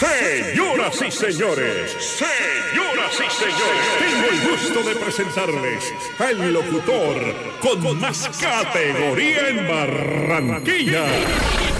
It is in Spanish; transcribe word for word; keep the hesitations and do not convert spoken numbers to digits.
Señoras y señores, señoras y señores, tengo el gusto de presentarles al locutor con más categoría en Barranquilla,